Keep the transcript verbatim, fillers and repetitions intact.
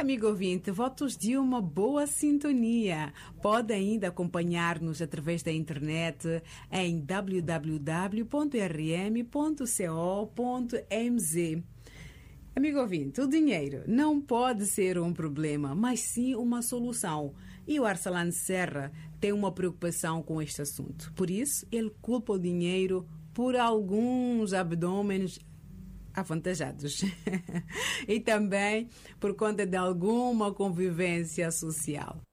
Amigo ouvinte, votos de uma boa sintonia. Pode ainda acompanhar-nos através da internet em w w w ponto r m ponto co ponto m z. Amigo ouvinte, o dinheiro não pode ser um problema, mas sim uma solução. E o Arsalan Serra tem uma preocupação com este assunto. Por isso, ele culpa o dinheiro por alguns abdômenes avantajados e também por conta de alguma convivência social.